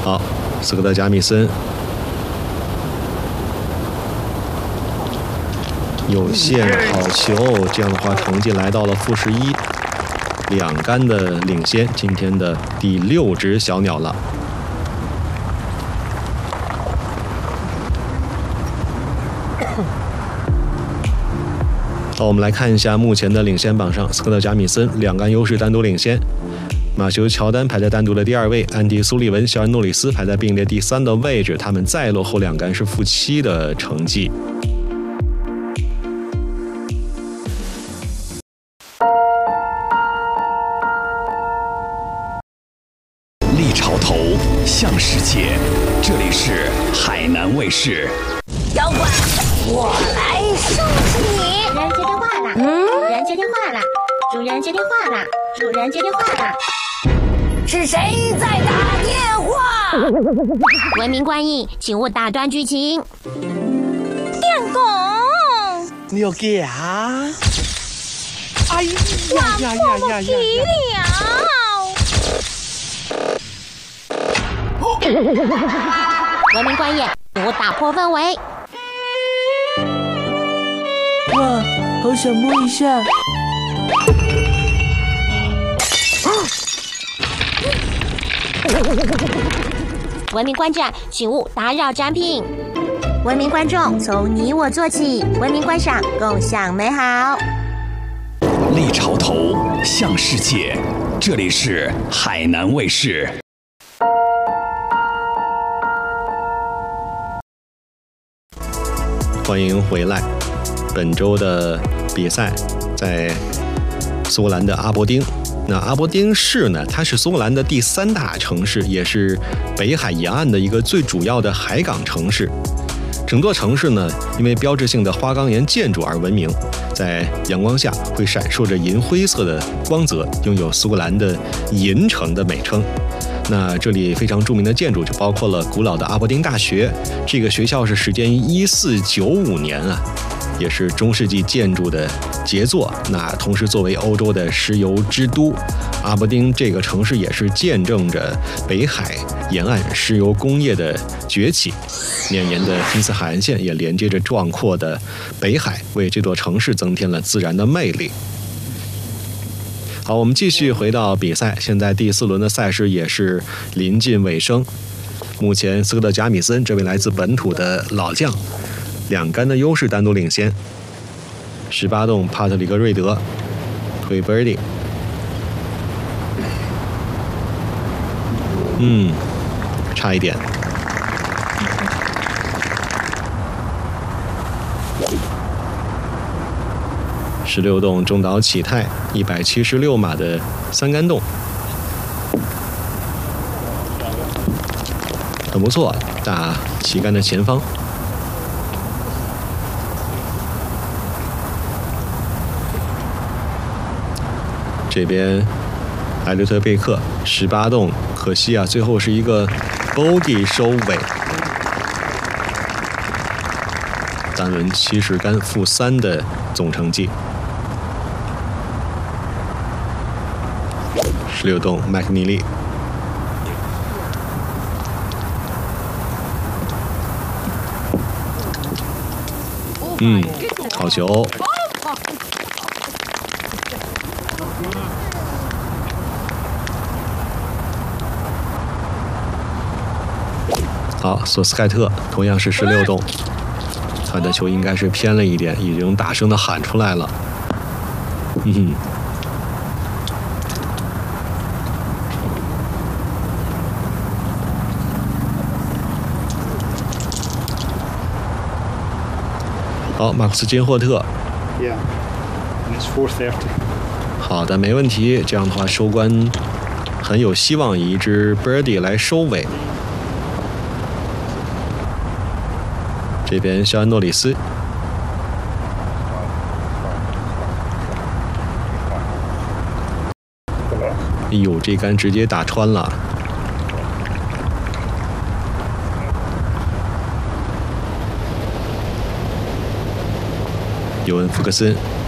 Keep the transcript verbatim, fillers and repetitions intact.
好，斯科特·加米森有限好球，这样的话成绩来到了负十一，两杆的领先，今天的第六只小鸟了。好，我们来看一下目前的领先榜上，斯科特·加米森两杆优势单独领先，马修·乔丹排在单独的第二位，安迪·苏利文、肖恩·诺里斯排在并列第三的位置，他们再落后两杆是负七的成绩。 历潮头向世界，这里是海南卫视。 妖怪，我来收拾你！ 主人接电话啦！ 嗯， 主人接电话啦！主人接电话啦！主人接电话啦！ 是谁在打电话？ 文明观印，请勿打断剧情。 电工， 你有给啊？哎呀呀呀呀呀呀！ 文明观演，请勿打破氛围。 哇，好想摸一下。 文明观战，请勿打扰展品。文明观众，从你我做起，文明观赏，共享美好。 历潮头向世界，这里是海南卫视。 欢迎回来。本周的比赛在苏格兰的阿伯丁。那阿伯丁市呢，它是苏格兰的第三大城市，也是北海沿岸的一个最主要的海港城市。整座城市呢，因为标志性的花岗岩建筑而闻名，在阳光下会闪烁着银灰色的光泽，拥有苏格兰的银城的美称。那这里非常著名的建筑就包括了古老的阿伯丁大学，这个学校是始建于一四九五年啊，也是中世纪建筑的杰作。那同时作为欧洲的石油之都，阿伯丁这个城市也是见证着北海沿岸石油工业的崛起。绵延的金丝海岸线也连接着壮阔的北海，为这座城市增添了自然的魅力。好，我们继续回到比赛，现在第四轮的赛事也是临近尾声。目前斯科特·加米森这位来自本土的老将，两杆的优势单独领先。十八洞帕特里克·瑞德推 birdie， 嗯，差一点。十六洞中岛启泰，一百七十六码的三杆洞，很不错，打旗杆的前方。这边艾略特贝克十八洞，可惜啊，最后是一个 bogey 收尾。单轮七十杆负三的总成绩。十六洞麦克尼利，嗯，好球。好，索斯盖特同样是十六洞，他的球应该是偏了一点，已经大声的喊出来了。嗯哼。好，马克思金霍特。 Yeah, and it's four thirty. 好的，没问题。这样的话，收官很有希望以一支 birdie 来收尾。这边肖恩诺里斯。哎呦，这杆直接打穿了。尤文·福克森